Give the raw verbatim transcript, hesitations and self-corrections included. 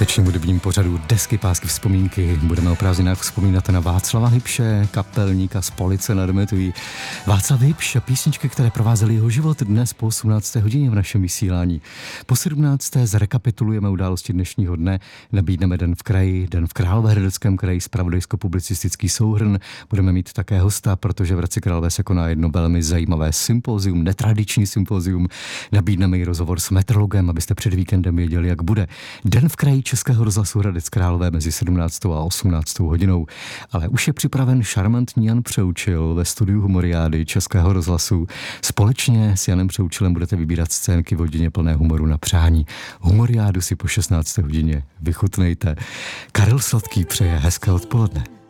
čtvrtečním hudebním pořadu Desky, pásky, vzpomínky. Budeme o prázdninách vzpomínat na Václava Hybše, kapelníka z Police nad Metují. Václav Hybš a písničky, které provázely jeho život, dnes po osmnácté hodině v našem vysílání. Po sedmnácté zrekapitulujeme události dnešního dne, nabídneme Den v kraji, Den v Královéhradeckém kraji, zpravodajsko-publicistický souhrn. Budeme mít také hosta, protože v Hradci Králové se koná jedno velmi zajímavé sympozium, netradiční sympozium. Nabídneme i rozhovor s meteorologem, abyste před víkendem věděli, jak bude. Den v kraji Českého rozhlasu Hradec Králové mezi sedmnáctou a osmnáctou hodinou. Ale už je připraven šarmantní Jan Přeučil ve studiu Humoriády Českého rozhlasu. Společně s Janem Přeučilem budete vybírat scénky v hodině plné humoru na přání. Humoriádu si po šestnácté hodině vychutnejte. Karel Sladký přeje hezké odpoledne.